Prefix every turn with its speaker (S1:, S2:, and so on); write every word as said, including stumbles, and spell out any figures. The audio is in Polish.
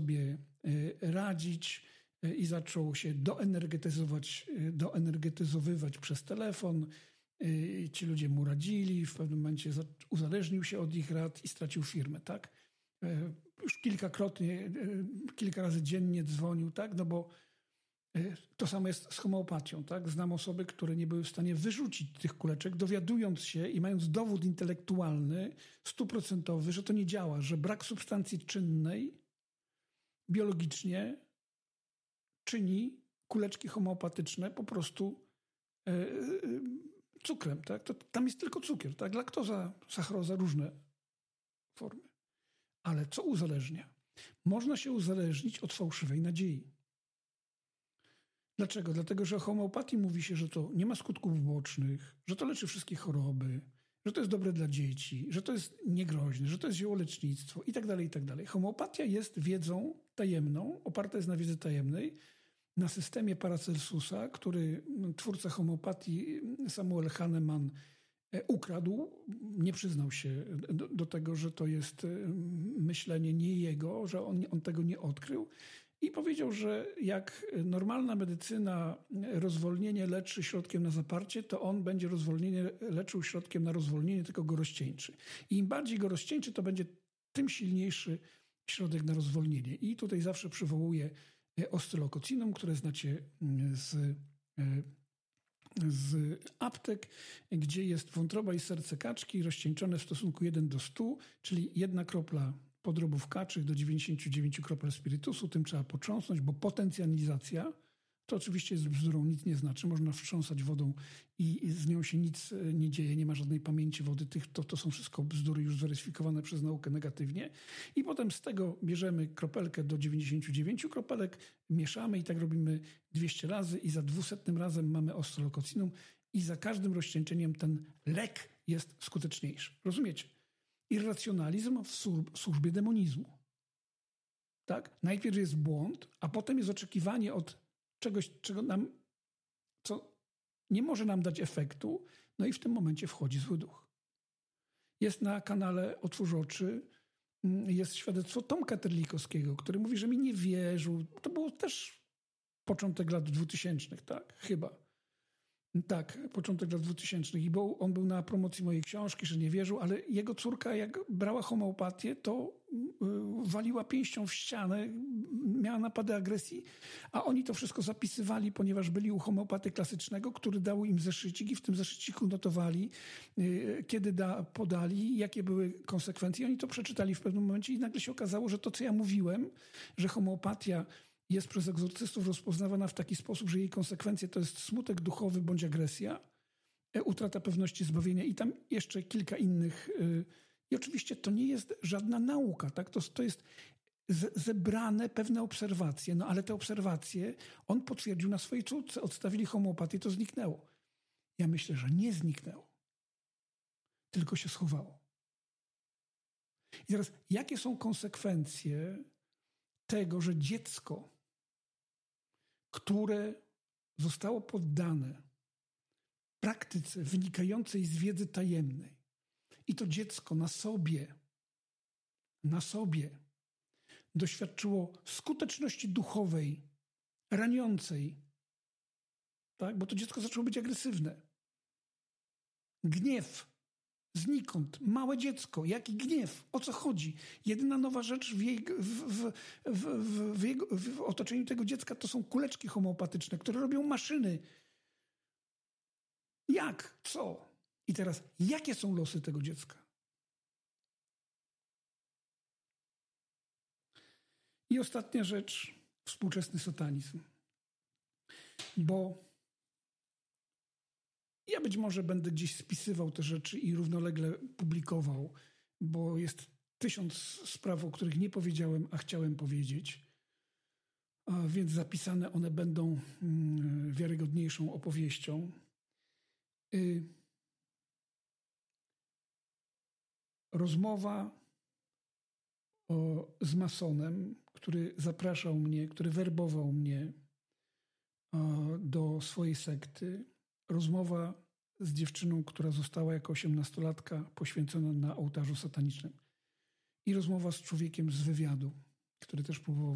S1: sobie radzić i zaczął się doenergetyzować, doenergetyzowywać przez telefon. Ci ludzie mu radzili, w pewnym momencie uzależnił się od ich rad i stracił firmę, tak? Już kilkakrotnie, kilka razy dziennie dzwonił, tak? No bo to samo jest z homeopatią, tak? Znam osoby, które nie były w stanie wyrzucić tych kuleczek, dowiadując się i mając dowód intelektualny, stuprocentowy, że to nie działa, że brak substancji czynnej biologicznie czyni kuleczki homeopatyczne po prostu yy, cukrem, tak? To, tam jest tylko cukier, tak? Laktoza, sacharoza, różne formy. Ale co uzależnia? Można się uzależnić od fałszywej nadziei. Dlaczego? Dlatego, że o homeopatii mówi się, że to nie ma skutków ubocznych, że to leczy wszystkie choroby, że to jest dobre dla dzieci, że to jest niegroźne, że to jest ziołolecznictwo i tak dalej, i tak dalej. Homeopatia jest wiedzą tajemną, oparta jest na wiedzy tajemnej, na systemie Paracelsusa, który twórca homeopatii Samuel Hahnemann ukradł, nie przyznał się do, do tego, że to jest myślenie nie jego, że on, on tego nie odkrył i powiedział, że jak normalna medycyna rozwolnienie leczy środkiem na zaparcie, to on będzie rozwolnienie leczył środkiem na rozwolnienie, tylko go rozcieńczy. I im bardziej go rozcieńczy, to będzie tym silniejszy środek na rozwolnienie. I tutaj zawsze przywołuje ostylokocinum, które znacie z z aptek, gdzie jest wątroba i serce kaczki rozcieńczone w stosunku jeden do stu, czyli jedna kropla podrobów kaczych do dziewięćdziesięciu dziewięciu kropel spirytusu. Tym trzeba potrząsnąć, bo potencjalizacja to oczywiście jest bzdurą, nic nie znaczy. Można wstrząsać wodą i z nią się nic nie dzieje, nie ma żadnej pamięci wody. Tych, to, to są wszystko bzdury już zweryfikowane przez naukę negatywnie. I potem z tego bierzemy kropelkę do dziewięćdziesięciu dziewięciu kropelek, mieszamy i tak robimy dwieście razy i za dwusetnym razem mamy ostylokocinum i za każdym rozcieńczeniem ten lek jest skuteczniejszy. Rozumiecie? Irracjonalizm w służbie demonizmu. Tak? Najpierw jest błąd, a potem jest oczekiwanie od czegoś, czego nam, co nie może nam dać efektu, no i w tym momencie wchodzi zły duch. Jest na kanale Otwórz oczy, jest świadectwo Tomka Terlikowskiego, który mówi, że mi nie wierzył. To było też początek lat dwutysięcznych, tak? Chyba. Tak, początek lat dwutysięcznych. I był, on był na promocji mojej książki, że nie wierzył, ale jego córka, jak brała homeopatię, to waliła pięścią w ścianę, miała napady agresji, a oni to wszystko zapisywali, ponieważ byli u homeopaty klasycznego, który dał im zeszycik i w tym zeszyciku notowali, kiedy da, podali, jakie były konsekwencje. Oni to przeczytali w pewnym momencie i nagle się okazało, że to, co ja mówiłem, że homeopatia jest przez egzorcystów rozpoznawana w taki sposób, że jej konsekwencje to jest smutek duchowy bądź agresja, utrata pewności zbawienia i tam jeszcze kilka innych. I oczywiście to nie jest żadna nauka, tak? To, to jest zebrane pewne obserwacje, no ale te obserwacje on potwierdził na swojej córce. Odstawili homeopatię, to zniknęło. Ja myślę, że nie zniknęło, tylko się schowało. I teraz, jakie są konsekwencje tego, że dziecko, które zostało poddane praktyce wynikającej z wiedzy tajemnej i to dziecko na sobie, na sobie doświadczyło skuteczności duchowej, raniącej, tak? Bo to dziecko zaczęło być agresywne. Gniew. Znikąd. Małe dziecko. Jaki gniew? O co chodzi? Jedyna nowa rzecz w, jej, w, w, w, w, jego, w otoczeniu tego dziecka to są kuleczki homeopatyczne, które robią maszyny. Jak? Co? I teraz, jakie są losy tego dziecka? I ostatnia rzecz, współczesny satanizm. Bo ja być może będę gdzieś spisywał te rzeczy i równolegle publikował, bo jest tysiąc spraw, o których nie powiedziałem, a chciałem powiedzieć. A więc zapisane one będą wiarygodniejszą opowieścią. Rozmowa o, z masonem, który zapraszał mnie, który werbował mnie o, do swojej sekty. Rozmowa z dziewczyną, która została jako osiemnastolatka poświęcona na ołtarzu satanicznym. I rozmowa z człowiekiem z wywiadu, który też próbował